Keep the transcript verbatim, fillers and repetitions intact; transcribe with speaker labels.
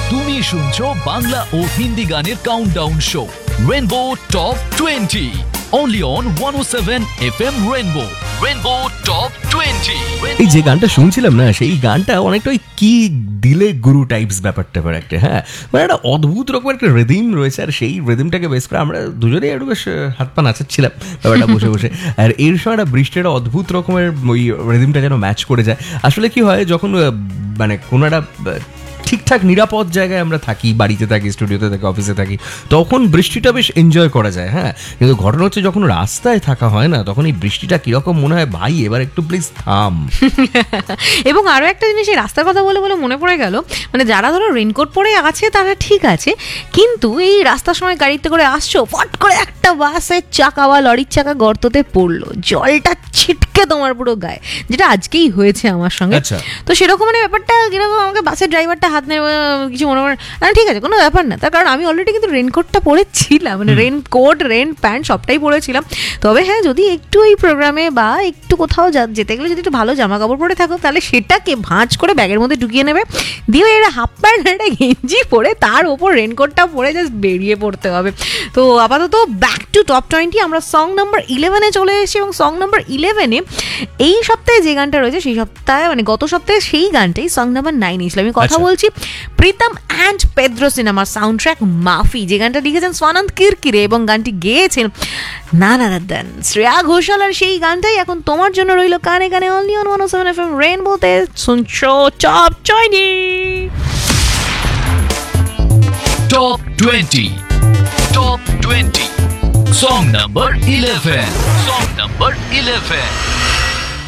Speaker 1: তুমি শুনছো বাংলা ও হিন্দি গানের countdown show rainbow top twenty only on one oh seven F M Rainbow Rainbow Top twenty.
Speaker 2: এই যে গানটা শুনছিলাম না, সেই গানটা অনেকটা ওই কি দিলে গুরু টাইপস ব্যাপারটা একটা, হ্যাঁ মানে একটা অদ্ভুত রকম একটা রিদিম রয়েছে, আর সেই রিদিমটাকে বেস করে আমরা দুজনেই একটু বেশ হাত পা নাচাচ্ছিলাম ব্যাপারটা বসে বসে। আর এর সময় একটা বৃষ্টি একটা অদ্ভুত রকমের ওই রিদিমটা যেন ম্যাচ করে যায়। আসলে কি হয়, যখন মানে কোনো একটা ঠিকঠাক নিরাপদ জায়গায় আমরা থাকি, বাড়িতে থাকি, স্টুডিওতে থাকি, অফিসে থাকি, তখন বৃষ্টিটা বেশ এনজয় করা যায়, হ্যাঁ। কিন্তু ঘটনা হচ্ছে যখন রাস্তায় থাকা হয় না, তখন এই বৃষ্টিটা কিরকম মনে হয়, ভাই এবার একটু প্লিজ থাম।
Speaker 3: এবং আরও একটা জিনিস, এই রাস্তার কথা বলে বলে মনে পড়ে গেল, মানে যারা ধরো রেনকোট পরে আছে তারা ঠিক আছে, কিন্তু এই রাস্তার সময় গাড়িতে করে আসছো, ফট করে একটা বাসের চাকা বা লরির চাকা গর্ততে পড়লো, জলটা ছিটকে তোমার পুরো গায়ে, যেটা আজকেই হয়েছে আমার সঙ্গে। তো সেরকম মানে ব্যাপারটা কিরকম, আমাকে বাসের ড্রাইভারটা হাত নেই কিছু মনে করে না, ঠিক আছে কোনো ব্যাপার না, তার কারণ আমি অলরেডি কিন্তু রেনকোটটা পরেছিলাম, মানে রেনকোট রেন প্যান্ট সবটাই পরেছিলাম। তবে হ্যাঁ, যদি একটু এই প্রোগ্রামে বা একটু কোথাও যেতে গেলে যদি একটু ভালো জামা কাপড় পরে থাকো, তাহলে সেটাকে ভাঁজ করে ব্যাগের মধ্যে ঢুকিয়ে নেবে, দিয়ে এটা হাফ প্যান্ট একটা গেঞ্জি পরে তার ওপর রেনকোটটা পরে জাস্ট বেরিয়ে পড়তে হবে। তো আপাতত ব্যাক টু টপ টোয়েন্টি, আমরা সং নাম্বার ইলেভেনে চলে এসেছি, এবং সং নাম্বার ইলেভেনে এই সপ্তাহে যে গানটা রয়েছে, সেই সপ্তাহে মানে গত সপ্তাহে সেই গানটাই সং নাম্বার নাইন এসেছিল। আমি কথা বলছি প্রীতম অ্যান্ড পেদ্রো সিনেমার সাউন্ড ট্র্যাক মাফি, যে গানটা লিখেছেন স্বানন্দ কিরকিরে এবং গানটি গেয়েছেন নান আদার দ্যান শ্রেয়া ঘোষাল। আর সেই গানটাই এখন তোমার জন্য রইল কানে কানে only on one oh seven F M রেইনবোতে। শুনছো top twenty.
Speaker 1: Top twenty top twenty song number eleven song number eleven